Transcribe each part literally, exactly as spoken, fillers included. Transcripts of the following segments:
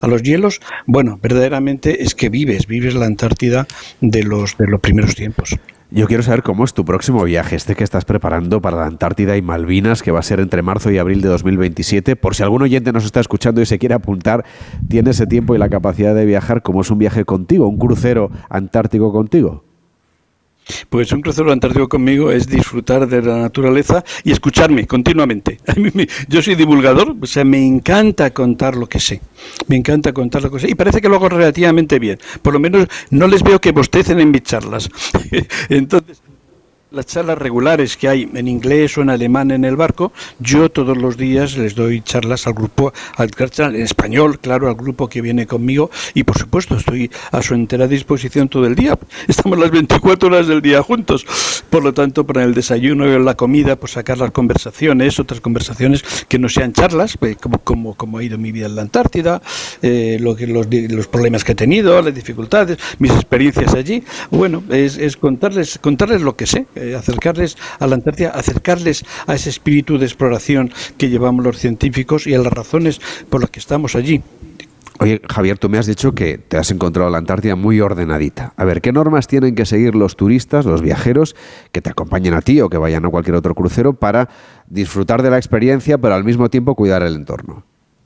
a los hielos, bueno, verdaderamente es que vives, vives la Antártida de los, de los primeros tiempos. Yo quiero saber cómo es tu próximo viaje, este que estás preparando para la Antártida y Malvinas, que va a ser entre marzo y abril de dos mil veintisiete. Por si algún oyente nos está escuchando y se quiere apuntar, tiene ese tiempo y la capacidad de viajar. ¿Cómo es un viaje contigo, un crucero antártico contigo? Pues un crucero antártico conmigo es disfrutar de la naturaleza y escucharme continuamente. A mí me, yo soy divulgador, o sea, me encanta contar lo que sé. Me encanta contar lo que sé y parece que lo hago relativamente bien. Por lo menos no les veo que bostecen en mis charlas. Entonces, las charlas regulares que hay en inglés o en alemán en el barco, yo todos los días les doy charlas al grupo, al, en español, claro, al grupo que viene conmigo y por supuesto estoy a su entera disposición todo el día. Estamos las veinticuatro horas del día juntos, por lo tanto para el desayuno y la comida, pues sacar las conversaciones, otras conversaciones que no sean charlas, pues, como, como, como ha ido mi vida en la Antártida, eh, lo que, los, los problemas que he tenido, las dificultades, mis experiencias allí. Bueno, es, es contarles, contarles lo que sé. Eh, acercarles a la Antártida, acercarles a ese espíritu de exploración que llevamos los científicos y a las razones por las que estamos allí. Oye, Javier, tú me has dicho que te has encontrado la Antártida muy ordenadita. A ver, ¿qué normas tienen que seguir los turistas, los viajeros, que te acompañen a ti o que vayan a cualquier otro crucero para disfrutar de la experiencia, pero al mismo tiempo cuidar el entorno?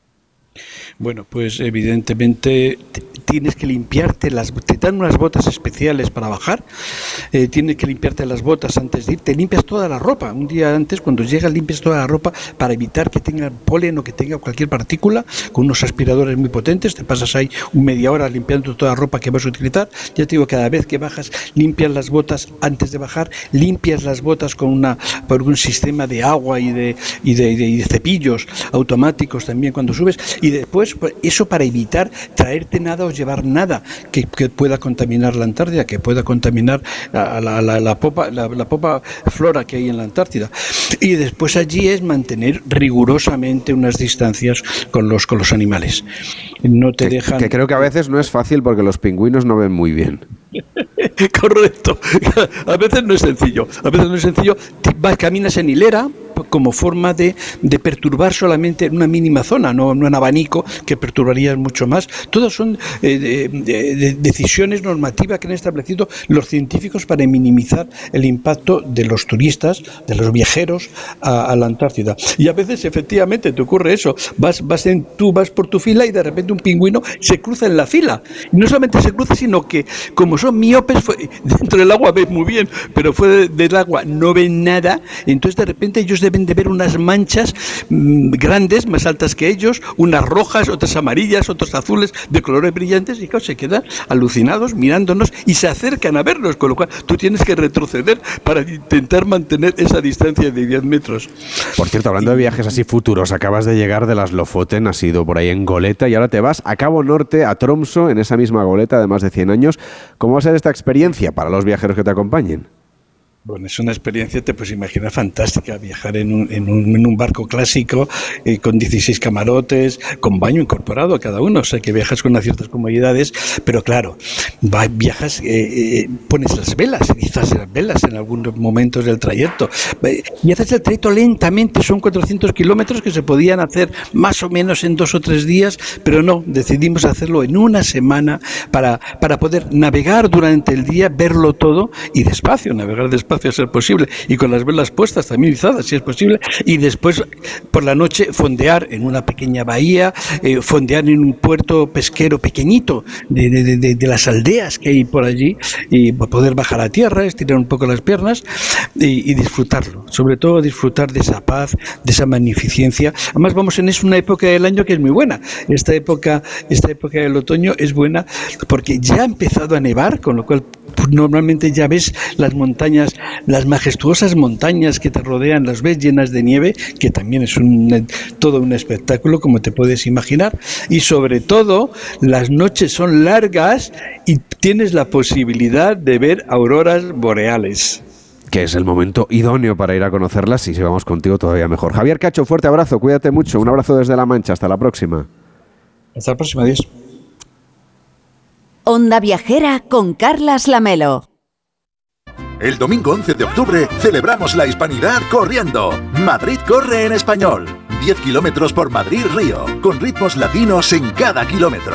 Bueno, pues evidentemente tienes que limpiarte las, te dan unas botas especiales para bajar, eh, tienes que limpiarte las botas antes de ir, te limpias toda la ropa, un día antes cuando llegas limpias toda la ropa para evitar que tenga polen o que tenga cualquier partícula, con unos aspiradores muy potentes, te pasas ahí un media hora limpiando toda la ropa que vas a utilizar, ya te digo, cada vez que bajas limpias las botas antes de bajar, limpias las botas con una por un sistema de agua y de, y de, y de, y de cepillos automáticos también cuando subes, y después eso para evitar traerte nada o llevar nada que, que pueda contaminar la Antártida, que pueda contaminar la, la, la, la, popa, la, la popa flora que hay en la Antártida. Y después allí es mantener rigurosamente unas distancias con los, con los animales. No te que, dejan... Que creo que a veces no es fácil porque los pingüinos no ven muy bien. Correcto. A veces no es sencillo. A veces no es sencillo. Vas, caminas en hilera como forma de, de perturbar solamente una mínima zona, no, no un abanico que perturbaría mucho más. Todas son eh, de, de, de decisiones normativas que han establecido los científicos para minimizar el impacto de los turistas, de los viajeros a, a la Antártida. Y a veces efectivamente te ocurre eso. Vas, vas en, tú vas por tu fila y de repente un pingüino se cruza en la fila. Y no solamente se cruza, sino que como son miopes, fue, dentro del agua ven muy bien, pero fuera del agua no ven nada. Entonces de repente ellos deben de ver unas manchas mmm, grandes, más altas que ellos, unas rojas, otras amarillas, otras azules, de colores brillantes, y claro, se quedan alucinados mirándonos y se acercan a vernos, con lo cual tú tienes que retroceder para intentar mantener esa distancia de diez metros. Por cierto, hablando de viajes así futuros, acabas de llegar de las Lofoten, has ido por ahí en goleta y ahora te vas a Cabo Norte, a Tromsø, en esa misma goleta de más de cien años. ¿Cómo va a ser esta experiencia para los viajeros que te acompañen? Bueno, es una experiencia, te puedes imaginar, fantástica, viajar en un, en un, en un barco clásico, eh, con dieciséis camarotes, con baño incorporado a cada uno, o sea que viajas con unas ciertas comodidades, pero claro, va, viajas, eh, eh, pones las velas, izas las velas en algunos momentos del trayecto, y haces el trayecto lentamente, son cuatrocientos kilómetros que se podían hacer más o menos en dos o tres días, pero no, decidimos hacerlo en una semana para, para poder navegar durante el día, verlo todo, y despacio, navegar despacio, a ser posible, y con las velas puestas también izadas si es posible, y después por la noche fondear en una pequeña bahía, eh, fondear en un puerto pesquero pequeñito de, de, de, de las aldeas que hay por allí, y poder bajar a tierra, estirar un poco las piernas y, y disfrutarlo, sobre todo disfrutar de esa paz, de esa magnificencia. Además vamos en es una época del año que es muy buena, esta época, esta época del otoño es buena porque ya ha empezado a nevar, con lo cual pues, normalmente ya ves las montañas, las majestuosas montañas que te rodean, las ves llenas de nieve, que también es un, todo un espectáculo, como te puedes imaginar, y sobre todo las noches son largas y tienes la posibilidad de ver auroras boreales. Que es el momento idóneo para ir a conocerlas, y si vamos contigo todavía mejor. Javier Cacho, fuerte abrazo, cuídate mucho, un abrazo desde La Mancha, hasta la próxima. Hasta la próxima, adiós. Onda Viajera con Carlas Lamelo. El domingo once de octubre celebramos la hispanidad corriendo. Madrid corre en español. diez kilómetros por Madrid-Río, con ritmos latinos en cada kilómetro.